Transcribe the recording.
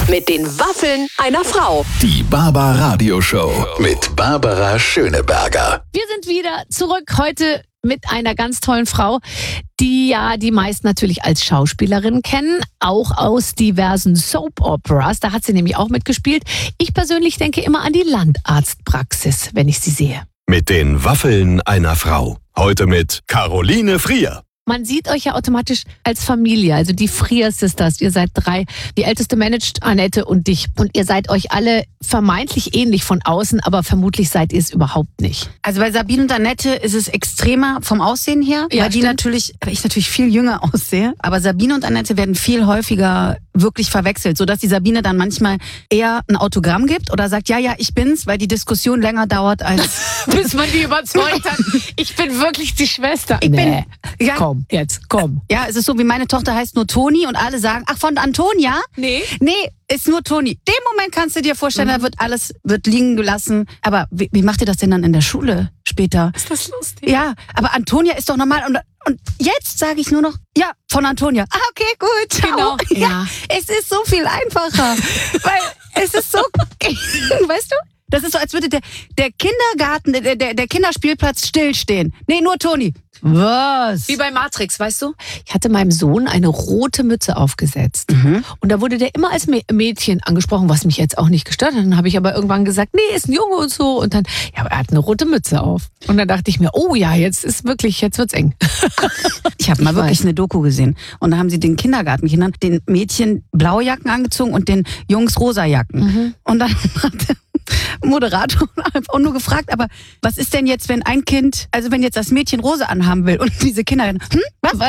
Mit den Waffeln einer Frau. Die Barbara Show mit Barbara Schöneberger. Wir sind wieder zurück heute mit einer ganz tollen Frau, die ja die meisten natürlich als Schauspielerin kennen, auch aus diversen Soap-Operas. Da hat sie nämlich auch mitgespielt. Ich persönlich denke immer an die Landarztpraxis, wenn ich sie sehe. Mit den Waffeln einer Frau. Heute mit Caroline Frier. Man sieht euch ja automatisch als Familie, also die Frier Sisters. Ihr seid 3. Die älteste managt Annette und dich. Und ihr seid euch alle vermeintlich ähnlich von außen, aber vermutlich seid ihr es überhaupt nicht. Also bei Sabine und Annette ist es extremer vom Aussehen her, Ja, weil ich natürlich viel jünger aussehe. Aber Sabine und Annette werden viel häufiger wirklich verwechselt, sodass die Sabine dann manchmal eher ein Autogramm gibt oder sagt, ja, ich bin's, weil die Diskussion länger dauert als... Bis man die überzeugt hat, ich bin wirklich die Schwester. Ja, Komm. Ja, es ist so, wie meine Tochter heißt nur Toni und alle sagen, ach, von Antonia? Nee. Nee, ist nur Toni. Den Moment kannst du dir vorstellen, da wird liegen gelassen. Aber wie macht ihr das denn dann in der Schule später? Ist das lustig? Ja, aber Antonia ist doch normal. Und jetzt sage ich nur noch, ja, von Antonia. Ah, okay, gut. Ciao. Genau. Ja. Es ist so viel einfacher. Weil es ist so, weißt du? Das ist so, als würde der Kindergarten, der Kinderspielplatz stillstehen. Nee, nur Toni. Was? Wie bei Matrix, weißt du? Ich hatte meinem Sohn eine rote Mütze aufgesetzt. Und da wurde der immer als Mädchen angesprochen, was mich jetzt auch nicht gestört hat. Dann habe ich aber irgendwann gesagt, nee, ist ein Junge und so. Und dann, ja, aber er hat eine rote Mütze auf. Und dann dachte ich mir, oh ja, jetzt wird's eng. Ich habe mal wirklich eine Doku gesehen. Und da haben sie den Kindergartenkindern, den Mädchen blaue Jacken angezogen und den Jungs rosa Jacken. Und dann hat der Moderator einfach nur gefragt, aber was ist denn jetzt, wenn ein Kind, also wenn jetzt das Mädchen rosa anhaben will und diese Kinder, was?